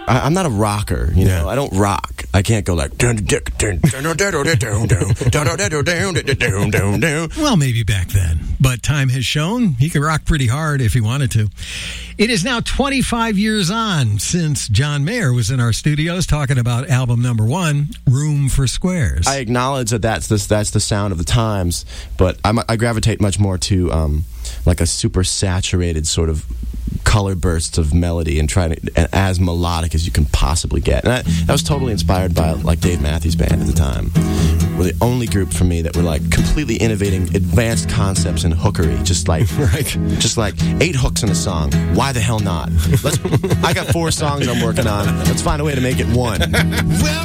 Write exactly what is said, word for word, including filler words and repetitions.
I, I'm not a rocker, you know. Yeah. I don't rock. I can't go like. Well, maybe back then, but time has shown he could rock pretty hard if he wanted to. It is now twenty-five years on since John Mayer was in our studios talking about album number one, Room for Squares. I acknowledge that that's the, that's the sound of the times, but I'm, I gravitate much more to um, like a super saturated sort of color bursts of melody and trying to and as melodic as you can possibly get. And I, I was totally inspired by like Dave Matthews Band at the time. Were the only group for me that were like completely innovating advanced concepts in hookery, just like Right. just like eight hooks in a song. Why the hell not? Let's. I got four songs I'm working on. Let's find a way to make it one. Well,